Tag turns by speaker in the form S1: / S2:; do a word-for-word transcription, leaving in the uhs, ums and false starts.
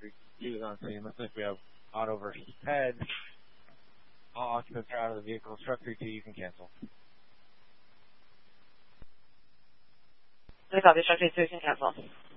S1: three two is on scene. Looks like we have auto versus head. All occupants are out of the vehicle. Struck three two, you can cancel.
S2: three copy, struck three two, you can cancel.